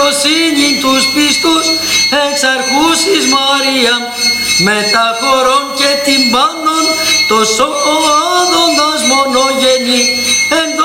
δικαιοσύνη τους πίστους εξαρχούσης Μαρία, με τα χωρών και τυμπάνων το σώδοντας μονογενή